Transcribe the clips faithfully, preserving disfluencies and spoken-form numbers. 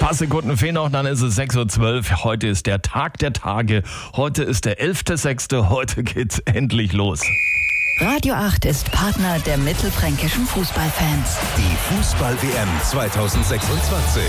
paar Sekunden fehlen noch, dann ist es sechs Uhr zwölf. Heute ist der Tag der Tage. Heute ist der elfter sechster Heute geht's endlich los. Radio acht ist Partner der mittelfränkischen Fußballfans. Die Fußball-W M zweitausendsechsundzwanzig.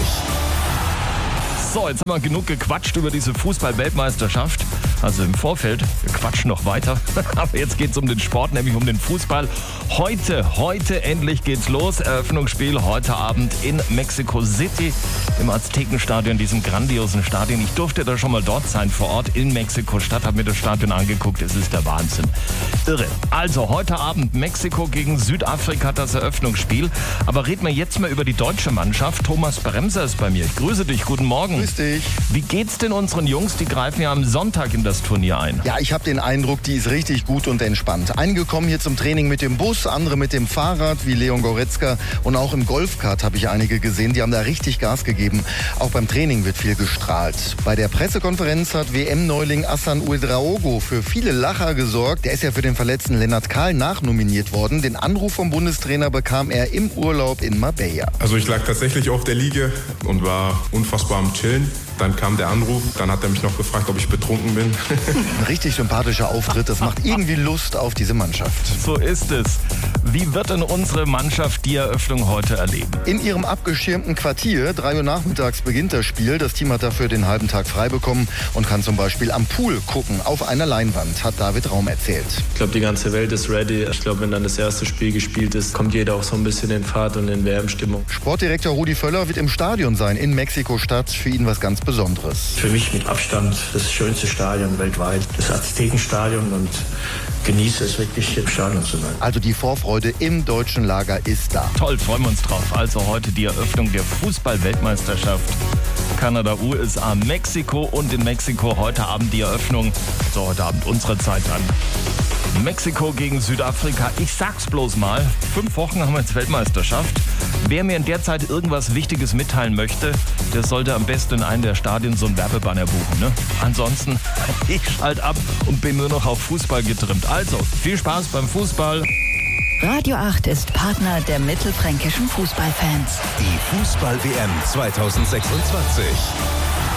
So, jetzt haben wir genug gequatscht über diese Fußball-Weltmeisterschaft. Also im Vorfeld, wir quatschen noch weiter. Aber jetzt geht es um den Sport, nämlich um den Fußball. Heute, heute endlich geht's los. Eröffnungsspiel heute Abend in Mexico City im Aztekenstadion, diesem grandiosen Stadion. Ich durfte da schon mal dort sein, vor Ort in Mexiko-Stadt, habe mir das Stadion angeguckt. Es ist der Wahnsinn. Irre. Also heute Abend Mexiko gegen Südafrika, das Eröffnungsspiel. Aber reden wir jetzt mal über die deutsche Mannschaft. Thomas Bremser ist bei mir. Ich grüße dich. Guten Morgen. Grüß dich. Wie geht's denn unseren Jungs? Die greifen ja am Sonntag in das Turnier ein. Ja, ich habe den Eindruck, die ist richtig gut und entspannt. Einige kommen hier zum Training mit dem Bus, andere mit dem Fahrrad, wie Leon Goretzka. Und auch im Golfkart habe ich einige gesehen, die haben da richtig Gas gegeben. Auch beim Training wird viel gestrahlt. Bei der Pressekonferenz hat W M-Neuling Hassan Ouedraogo für viele Lacher gesorgt. Der ist ja für den verletzten Lennart Kahl nachnominiert worden. Den Anruf vom Bundestrainer bekam er im Urlaub in Marbella. Also ich lag tatsächlich auf der Liege und war unfassbar am Chillen. Dann kam der Anruf, dann hat er mich noch gefragt, ob ich betrunken bin. Ein richtig sympathischer Auftritt, das macht irgendwie Lust auf diese Mannschaft. So ist es. Wie wird denn unsere Mannschaft die Eröffnung heute erleben? In ihrem abgeschirmten Quartier, drei Uhr nachmittags beginnt das Spiel. Das Team hat dafür den halben Tag frei bekommen und kann zum Beispiel am Pool gucken, auf einer Leinwand, hat David Raum erzählt. Ich glaube, die ganze Welt ist ready. Ich glaube, wenn dann das erste Spiel gespielt ist, kommt jeder auch so ein bisschen in Fahrt und in W M-Stimmung. Sportdirektor Rudi Völler wird im Stadion sein, in Mexiko-Stadt. Für ihn was ganz Besonderes. Für mich mit Abstand das schönste Stadion weltweit, das Aztekenstadion, und genieße es wirklich, hier im Stadion zu sein. Also die Vorfreude im deutschen Lager ist da. Toll, freuen wir uns drauf. Also heute die Eröffnung der Fußball-Weltmeisterschaft. Kanada, U S A, Mexiko und in Mexiko heute Abend die Eröffnung. So, heute Abend unsere Zeit an. Mexiko gegen Südafrika. Ich sag's bloß mal, fünf Wochen haben wir jetzt Weltmeisterschaft. Wer mir in der Zeit irgendwas Wichtiges mitteilen möchte, der sollte am besten in einem der Stadien so einen Werbebanner buchen. Ne? Ansonsten, ich schalte ab und bin nur noch auf Fußball getrimmt. Also, viel Spaß beim Fußball. Radio acht ist Partner der mittelfränkischen Fußballfans. Die Fußball-W M zweitausendsechsundzwanzig.